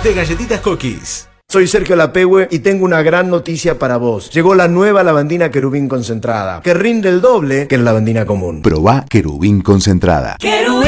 de Galletitas Cookies. Soy Sergio Lapehue y tengo una gran noticia para vos. Llegó la nueva lavandina Querubín concentrada, que rinde el doble que la lavandina común. Probá Querubín concentrada.